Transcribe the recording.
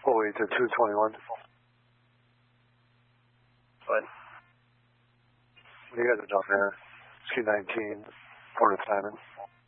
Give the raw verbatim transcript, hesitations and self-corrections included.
Oh eight to two twenty-one. What? What do you guys are doing there? Ski nineteen, Port of Simon.